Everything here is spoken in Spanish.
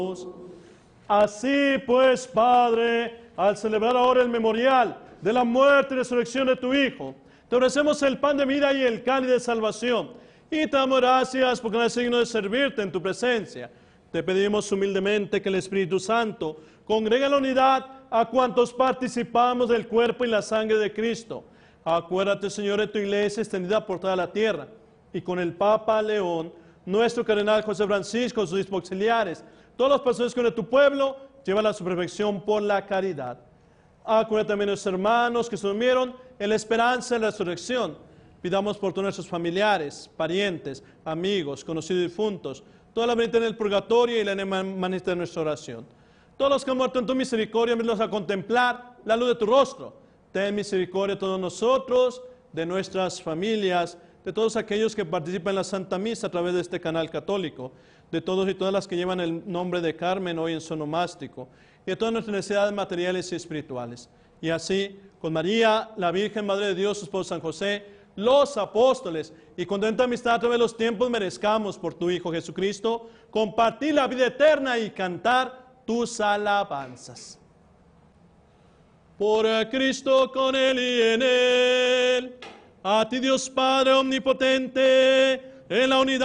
Así pues, Padre, al celebrar ahora el memorial de la muerte y resurrección de tu Hijo, te ofrecemos el pan de vida y el cáliz de salvación, y te damos gracias porque nos es digno de servirte en tu presencia. Te pedimos humildemente que el Espíritu Santo congregue en la unidad a cuantos participamos del cuerpo y la sangre de Cristo. Acuérdate, Señor, de tu iglesia extendida por toda la tierra, y con el Papa León, nuestro cardenal José Francisco, sus obispos auxiliares, todos los pastores de tu pueblo, llevan a su perfección por la caridad. Acuérdate también de los hermanos que se durmieron en la esperanza de la resurrección. Pidamos por todos nuestros familiares, parientes, amigos, conocidos y difuntos, toda la bendita en el purgatorio y la manita de nuestra oración. Todos los que han muerto en tu misericordia, míralos a contemplar la luz de tu rostro. Ten misericordia de todos nosotros, de nuestras familias, de todos aquellos que participan en la Santa Misa a través de este canal católico, de todos y todas las que llevan el nombre de Carmen hoy en su onomástico, y de todas nuestras necesidades materiales y espirituales. Y así, con María, la Virgen Madre de Dios, su esposo San José, los apóstoles, y con tanta amistad a través de los tiempos, merezcamos por tu Hijo Jesucristo compartir la vida eterna y cantar tus alabanzas. Por Cristo, con Él y en Él, a ti Dios Padre omnipotente, en la unidad